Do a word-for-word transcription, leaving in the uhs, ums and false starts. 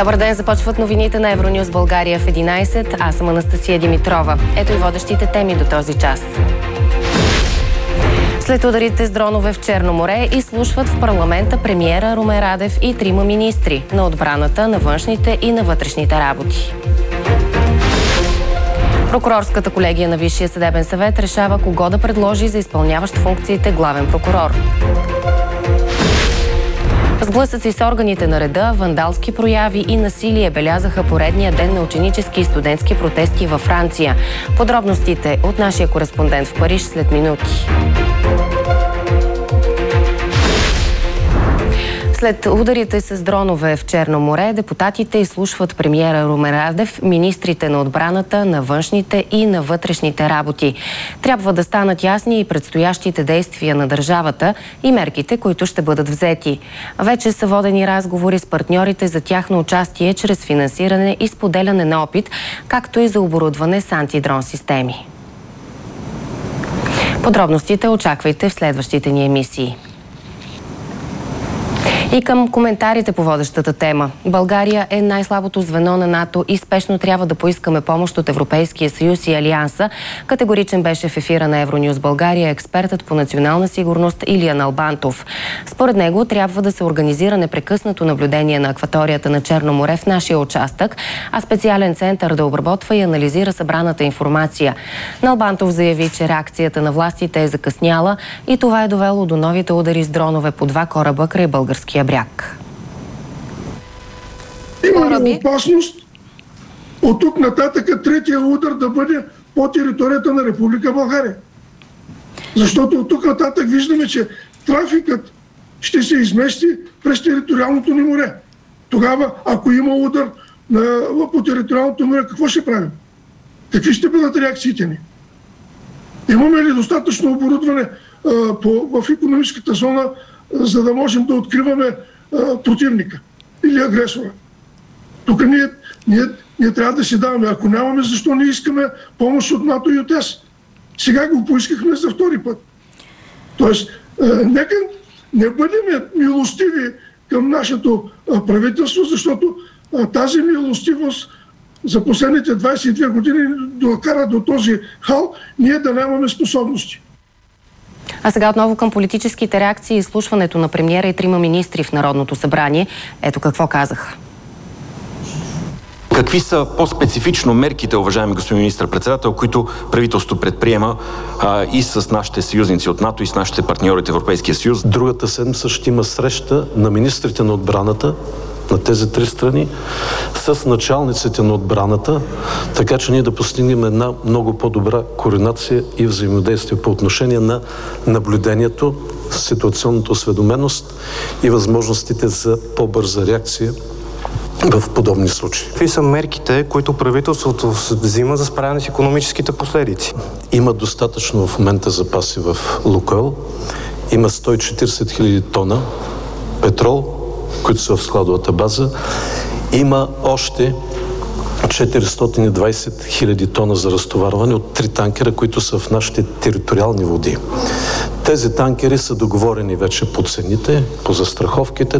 Добър ден, започват новините на Евронюс България в единайсет. Аз съм Анастасия Димитрова. Ето и водещите теми до този час. След ударите с дронове в Черно море изслушват в парламента премиера Румен Радев и трима министри на отбраната, на външните и на вътрешните работи. Прокурорската колегия на Висшия съдебен съвет решава кого да предложи за изпълняващ функциите главен прокурор. Сблъсъци с органите на реда, вандалски прояви и насилие белязаха поредния ден на ученически и студентски протести във Франция. Подробностите от нашия кореспондент в Париж след минути. След ударите с дронове в Черно море, депутатите изслушват премиера Румен Радев, министрите на отбраната, на външните и на вътрешните работи. Трябва да станат ясни и предстоящите действия на държавата и мерките, които ще бъдат взети. Вече са водени разговори с партньорите за тяхно участие чрез финансиране и споделяне на опит, както и за оборудване с антидрон системи. Подробностите очаквайте в следващите ни емисии. И към коментарите по водещата тема. България е най-слабото звено на НАТО и спешно трябва да поискаме помощ от Европейския съюз и Алианса. Категоричен беше в ефира на Евронюс България експертът по национална сигурност Илия Налбантов. Според него трябва да се организира непрекъснато наблюдение на акваторията на Черно море в нашия участък, а специален център да обработва и анализира събраната информация. Налбантов заяви, че реакцията на властите е закъсняла и това е довело до новите удари с дронове по два кораба край българския бряг. Има ли опасност от тук нататък третия удар да бъде по територията на Република България? Защото от тук нататък виждаме, че трафикът ще се измести през териториалното ни море. Тогава, ако има удар на, по териториалното море, какво ще правим? Какви ще бъдат реакциите ни? Имаме ли достатъчно оборудване а, по, в икономическата зона, за да можем да откриваме а, противника или агресора? Тук ние, ние, ние трябва да си даваме. Ако нямаме, защо не искаме помощ от НАТО и от ЕС? Сега го поискахме за втори път. Тоест, а, нека не бъдем милостиви към нашето а, правителство, защото а, тази милостивост за последните двайсет и две години докара до този хал, ние да нямаме способности. А сега отново към политическите реакции и изслушването на премиера и трима министри в Народното събрание. Ето какво казаха. Какви са по-специфично мерките, уважаеми господин министър-председател, които правителството предприема а, и с нашите съюзници от НАТО и с нашите партньори от Европейския съюз? Другата седмица ще има среща на министрите на отбраната на тези три страни с началниците на отбраната, така че ние да постигнем една много по-добра координация и взаимодействие по отношение на наблюдението, ситуационната осведоменост и възможностите за по-бърза реакция в подобни случаи. Какви са мерките, които правителството взима за справяне с икономическите последици? Има достатъчно в момента запаси в Лукойл. Има сто и четирийсет хиляди тона петрол, които са в складовата база. Има още четиристотин и двайсет хиляди тона за разтоварване от три танкера, които са в нашите териториални води. Тези танкери са договорени вече по цените, по застраховките.